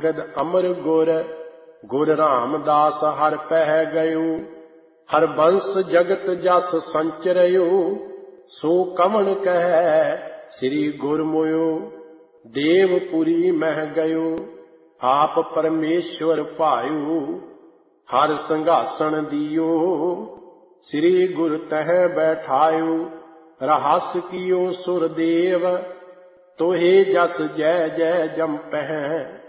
अंगद अमर गुर, गुर रामदास हर पह गयो। हर बंस जगत जस संचरयो, सो कवन कह श्री गुर मोयो। देवपुरी मह गयो, आप परमेश्वर भायु। हर संघासन दियो, श्री गुर तह बैठायो। रहस कियो सुरदेव, तोहे जस जय जय जम पह।